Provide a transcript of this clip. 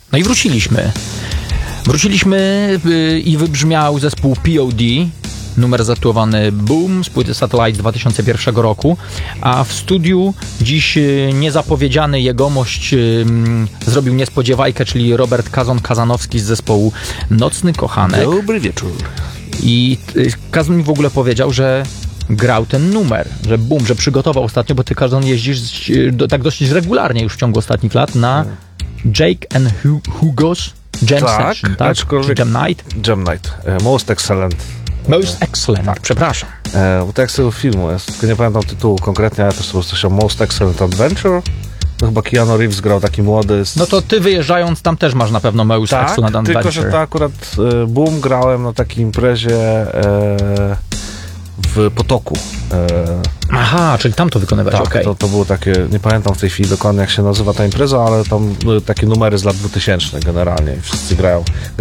No i wróciliśmy. I wybrzmiał zespół POD, numer zatytułowany Boom z płyty Satellite z 2001 roku, a w studiu dziś niezapowiedziany jegomość zrobił niespodziewajkę, czyli Robert Kazanowski z zespołu Nocny Kochanek. Dobry wieczór. I Kazan mi w ogóle powiedział, że grał ten numer, że Boom, że przygotował ostatnio, bo ty, Kazan, jeździsz tak dosyć regularnie już w ciągu ostatnich lat na Jake and Hugo's Jam Session, tak? Czy Jam Night? Jam Night. Most Excellent. Most Excellent, tak. Przepraszam. Bo tak z tego filmu jest, tylko nie pamiętam tytułu konkretnie, ale też po prostu się Most Excellent Adventure. To chyba Keanu Reeves grał taki młody. No to ty wyjeżdżając tam też masz na pewno Most Excellent Adventure. Tylko że to akurat Boom grałem na takiej imprezie w Potoku. Aha, czyli tam to wykonywać, tak, okej. To było takie, nie pamiętam w tej chwili dokładnie jak się nazywa ta impreza, ale tam były takie numery z lat 2000 generalnie i wszyscy grają